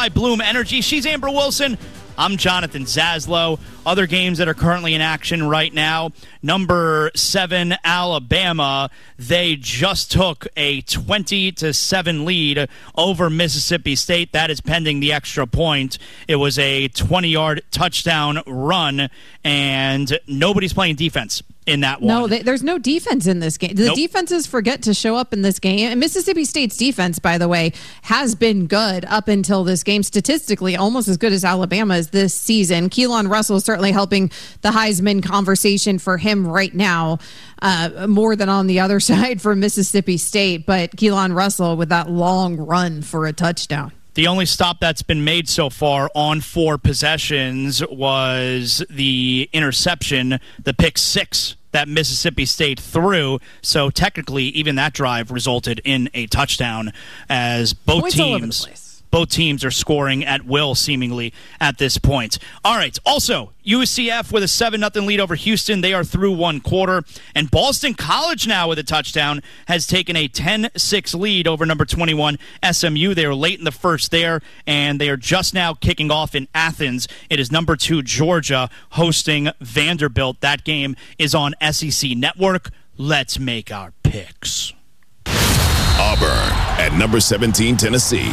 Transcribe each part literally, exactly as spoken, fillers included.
by Bloom Energy. She's Amber Wilson. I'm Jonathan Zaslow. Other games that are currently in action right now. Number seven, Alabama. They just took a twenty to seven lead over Mississippi State. That is pending the extra point. It was a twenty-yard touchdown run, and nobody's playing defense in that one. No, they, there's no defense in this game. The Nope. defenses forget to show up in this game. And Mississippi State's defense, by the way, has been good up until this game. Statistically, almost as good as Alabama's this season. Keelan Russell is certainly helping the Heisman conversation for him right now, uh, more than on the other side for Mississippi State. But Keelan Russell with that long run for a touchdown. The only stop that's been made so far on four possessions was the interception, the pick six that Mississippi State threw. So technically, even that drive resulted in a touchdown, as both Points all over the teams place. both teams are scoring at will, seemingly, at this point. All right, also, U C F with a seven nothing lead over Houston. They are through one quarter. And Boston College now with a touchdown has taken a ten six lead over number twenty-one S M U. They were late in the first there, and they are just now kicking off in Athens. It is number two Georgia hosting Vanderbilt. That game is on S E C Network. Let's make our picks. Auburn at number seventeen, Tennessee.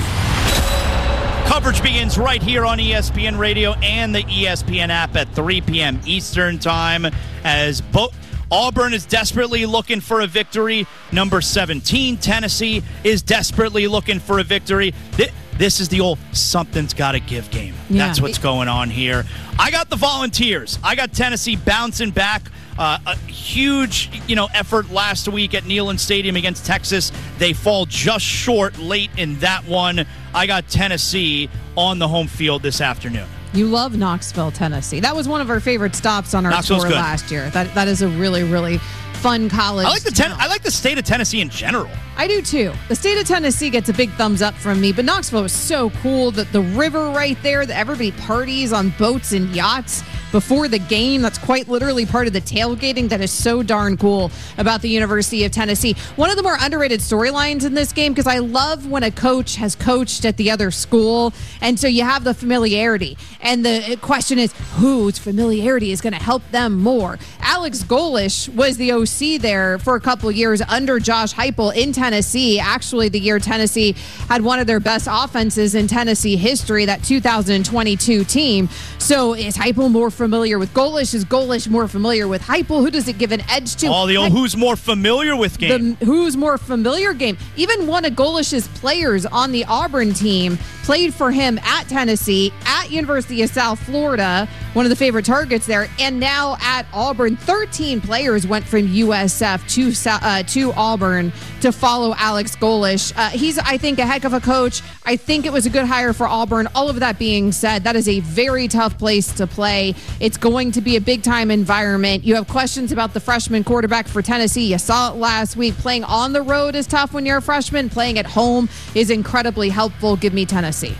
Coverage begins right here on E S P N Radio and the E S P N app at three p.m. Eastern Time, as both Auburn is desperately looking for a victory. Number seventeen, Tennessee, is desperately looking for a victory. This is the old something's got to give game. Yeah. That's what's going on here. I got the Volunteers. I got Tennessee bouncing back. Uh, a huge, you know, effort last week at Neyland Stadium against Texas. They fall just short late in that one. I got Tennessee on the home field this afternoon. You love Knoxville, Tennessee. That was one of our favorite stops on our Knoxville's tour good. last year. That That is a really, really fun college I like the ten- town. I like the state of Tennessee in general. I do too. The state of Tennessee gets a big thumbs up from me, but Knoxville is so cool. That the river right there, that everybody parties on boats and yachts before the game. That's quite literally part of the tailgating. That is so darn cool about the University of Tennessee. One of the more underrated storylines in this game, because I love when a coach has coached at the other school, and so you have the familiarity. And the question is, whose familiarity is going to help them more? Alex Golish was the O C there for a couple of years under Josh Heupel in Tennessee. Actually, the year Tennessee had one of their best offenses in Tennessee history, that two thousand twenty-two team. So is Heupel more familiar with Golish? Is Golish more familiar with Heupel? Who does it give an edge to? Oh, the old who's more familiar with game. The who's more familiar game. Even one of Golish's players on the Auburn team played for him at Tennessee, at University of South Florida, one of the favorite targets there, and now at Auburn. thirteen players went from U S F to uh, to Auburn to follow Alex Golish. Uh, he's, I think, a heck of a coach. I think it was a good hire for Auburn. All of that being said, that is a very tough place to play. It's going to be a big-time environment. You have questions about the freshman quarterback for Tennessee. You saw it last week. Playing on the road is tough when you're a freshman. Playing at home is incredibly helpful. Give me Tennessee.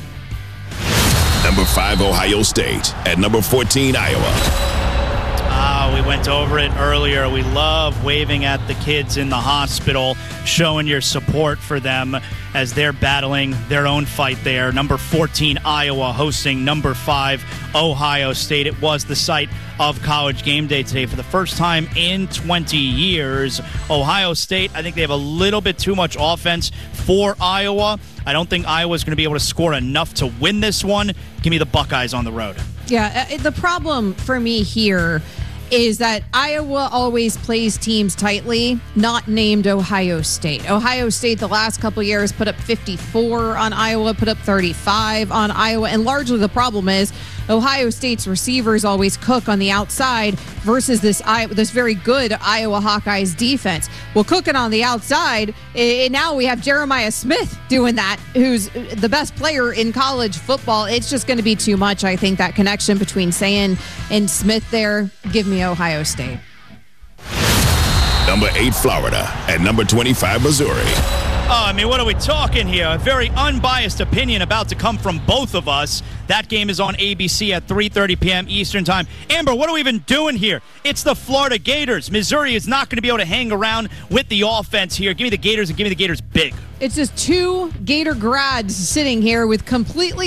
Number five, Ohio State. At number fourteen, Iowa. Ah, we went over it earlier. We love waving at the kids in the hospital, showing your support for them as they're battling their own fight there. Number fourteen, Iowa, hosting number five, Ohio State. It was the site of College Game Day today for the first time in twenty years. Ohio State, I think they have a little bit too much offense for Iowa. I don't think Iowa's going to be able to score enough to win this one. Give me the Buckeyes on the road. Yeah, uh, the problem for me here is that Iowa always plays teams tightly, not named Ohio State. Ohio State the last couple of years put up fifty-four on Iowa, put up thirty-five on Iowa, and largely the problem is Ohio State's receivers always cook on the outside versus this this very good Iowa Hawkeyes defense. Well, cooking on the outside, and now we have Jeremiah Smith doing that, who's the best player in college football. It's just going to be too much, I think, that connection between Sayin and Smith there. Give me Ohio State. Number eight, Florida. At number twenty-five, Missouri. Oh, I mean, what are we talking here? A very unbiased opinion about to come from both of us. That game is on A B C at three thirty p.m. Eastern Time. Amber, what are we even doing here? It's the Florida Gators. Missouri is not going to be able to hang around with the offense here. Give me the Gators and give me the Gators big. It's just two Gator grads sitting here with completely